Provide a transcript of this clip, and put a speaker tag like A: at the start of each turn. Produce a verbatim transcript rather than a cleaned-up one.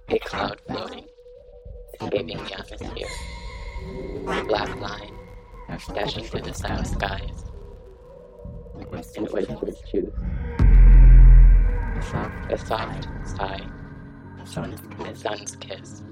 A: A cloud floating, escaping the atmosphere. A black line, dashing through the south skies. And whispers choose. A soft sigh. A sun's kiss.